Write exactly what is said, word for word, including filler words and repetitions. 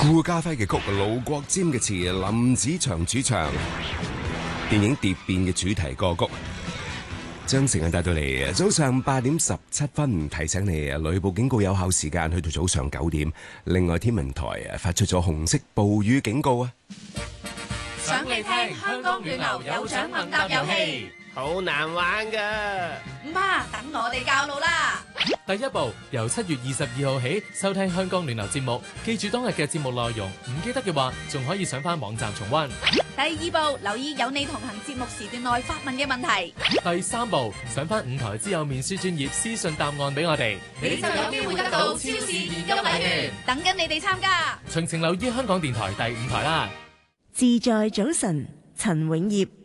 顧嘉輝嘅曲，盧國沾嘅詞，林子祥主唱。電影《蝶變》嘅主題歌曲，將時間帶到嚟早上八點十七分，提醒你雷暴警告有效時間去到早上九點。另外，天文台發出咗紅色暴雨警告啊！ 想嚟聽香港暖流有獎問答遊戲， 好難玩噶， 唔怕，等我哋教路啦。 第一步，由七月二十二號起收聽香港暖流節目，記住當日嘅節目內容，唔記得嘅話，仲可以上翻網站重溫。 第二步，留意有你同行節目時段內發問嘅問題。 第三步，上翻五台之友面書專頁私信答案俾我哋， 你就有機會得到超市現金禮券，等緊你哋參加。 詳情留意香港電台第五台啦。 自在早晨，陳永業。